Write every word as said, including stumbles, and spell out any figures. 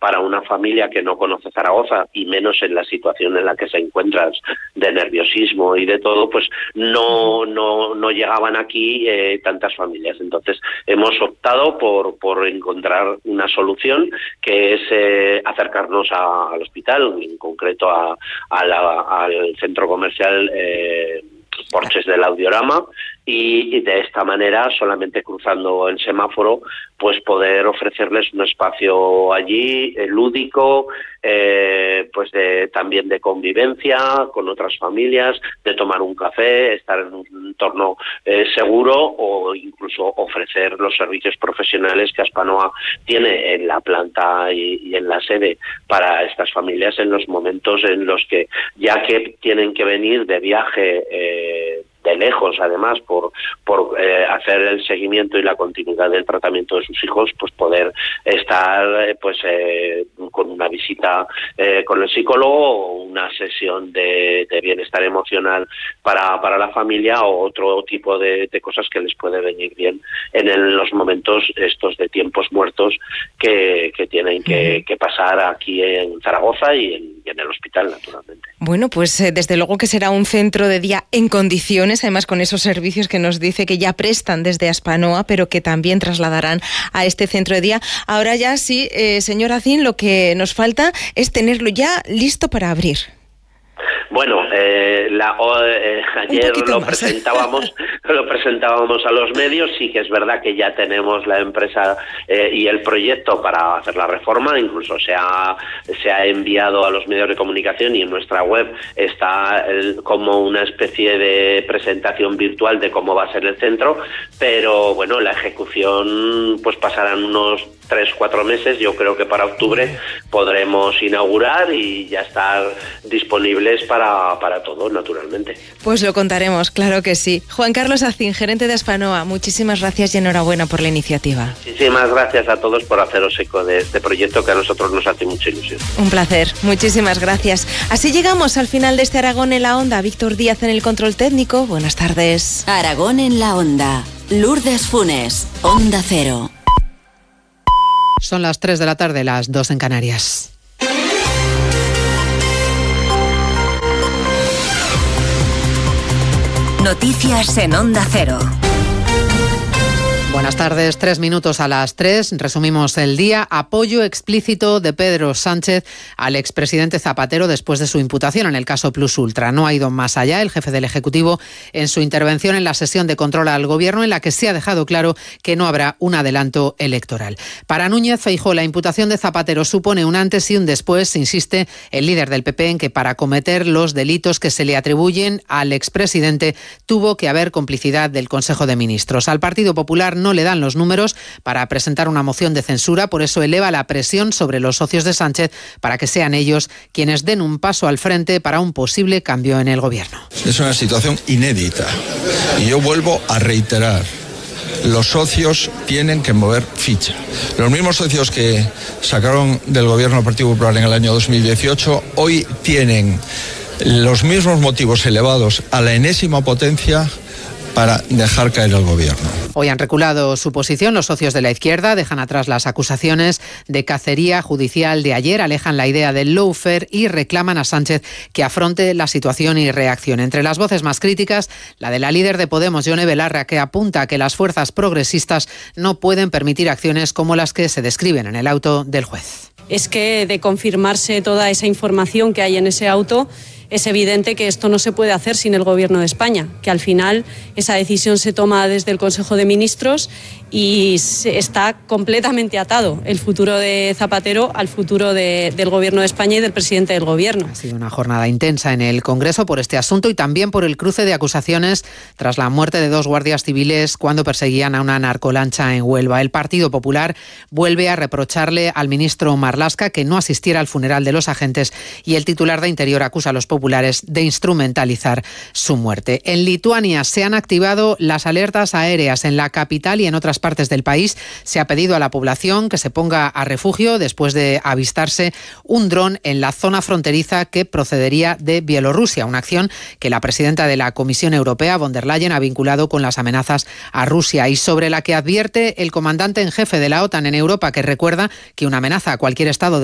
para una familia que no conoce Zaragoza, y menos en la situación en la que se encuentran de nerviosismo y de todo, pues no no no llegaban aquí eh, tantas familias. Entonces hemos optado por por encontrar una solución que es eh, acercarnos a, al hospital, en concreto a, a la, al centro comercial eh, Porches del Audiorama, y, y de esta manera, solamente cruzando el semáforo, pues poder ofrecerles un espacio allí eh, lúdico, eh, pues de, también de convivencia con otras familias, de tomar un café, estar en un entorno eh, seguro, o incluso ofrecer los servicios profesionales que Aspanoa tiene en la planta y, y en la sede para estas familias en los momentos en los que, ya que tienen que venir de viaje eh, de lejos, además, por por eh, hacer el seguimiento y la continuidad del tratamiento de sus hijos, pues poder estar eh, pues eh, con una visita eh, con el psicólogo, o una sesión de, de bienestar emocional para para la familia, o otro tipo de, de cosas que les puede venir bien en el, los momentos estos de tiempos muertos que, que tienen que, que pasar aquí en Zaragoza y en, y en el hospital, naturalmente. Bueno, pues eh, desde luego que será un centro de día en condiciones, además con esos servicios que nos dice que ya prestan desde Aspanoa, pero que también trasladarán a este centro de día. Ahora ya sí, eh, señor Acín, lo que nos falta es tenerlo ya listo para abrir. Bueno, eh, la, eh, ayer lo más. presentábamos lo presentábamos a los medios. Sí que es verdad que ya tenemos la empresa eh, y el proyecto para hacer la reforma. Incluso se ha se ha enviado a los medios de comunicación, y en nuestra web está el, como una especie de presentación virtual de cómo va a ser el centro. Pero bueno, la ejecución pues pasarán unos tres, cuatro meses. Yo creo que para octubre podremos inaugurar y ya estar disponibles para, para todo, naturalmente. Pues lo contaremos, claro que sí. Juan Carlos Acín, gerente de Aspanoa, muchísimas gracias y enhorabuena por la iniciativa. Muchísimas gracias a todos por haceros eco de este proyecto, que a nosotros nos hace mucha ilusión. Un placer, muchísimas gracias. Así llegamos al final de este Aragón en la Onda. Víctor Díaz en el control técnico. Buenas tardes. Aragón en la Onda. Lourdes Funes, Onda Cero. Son las tres de la tarde, las dos en Canarias. Noticias en Onda Cero. Buenas tardes, tres minutos a las tres. Resumimos el día. Apoyo explícito de Pedro Sánchez al expresidente Zapatero después de su imputación en el caso Plus Ultra. No ha ido más allá el jefe del Ejecutivo en su intervención en la sesión de control al Gobierno, en la que se ha dejado claro que no habrá un adelanto electoral. Para Núñez Feijóo, la imputación de Zapatero supone un antes y un después. Insiste el líder del P P en que para cometer los delitos que se le atribuyen al expresidente tuvo que haber complicidad del Consejo de Ministros. Al Partido Popular no le dan los números para presentar una moción de censura, por eso eleva la presión sobre los socios de Sánchez para que sean ellos quienes den un paso al frente para un posible cambio en el Gobierno. Es una situación inédita y yo vuelvo a reiterar: los socios tienen que mover ficha. Los mismos socios que sacaron del Gobierno al Partido Popular en el año dos mil dieciocho hoy tienen los mismos motivos elevados a la enésima potencia para dejar caer al Gobierno. Hoy han reculado su posición los socios de la izquierda, dejan atrás las acusaciones de cacería judicial de ayer, alejan la idea del lawfare y reclaman a Sánchez que afronte la situación y reaccione. Entre las voces más críticas, la de la líder de Podemos, Yone Belarra, que apunta a que las fuerzas progresistas no pueden permitir acciones como las que se describen en el auto del juez. Es que, de confirmarse toda esa información que hay en ese auto, es evidente que esto no se puede hacer sin el Gobierno de España, que al final esa decisión se toma desde el Consejo de Ministros y está completamente atado el futuro de Zapatero al futuro de, del Gobierno de España y del presidente del Gobierno. Ha sido una jornada intensa en el Congreso por este asunto y también por el cruce de acusaciones tras la muerte de dos guardias civiles cuando perseguían a una narcolancha en Huelva. El Partido Popular vuelve a reprocharle al ministro Marlaska que no asistiera al funeral de los agentes, y el titular de Interior acusa a los populares de instrumentalizar su muerte. En Lituania se han activado las alertas aéreas en la capital y en otras partes del país. Se ha pedido a la población que se ponga a refugio después de avistarse un dron en la zona fronteriza que procedería de Bielorrusia, una acción que la presidenta de la Comisión Europea, von der Leyen, ha vinculado con las amenazas a Rusia y sobre la que advierte el comandante en jefe de la OTAN en Europa, que recuerda que una amenaza a cualquier estado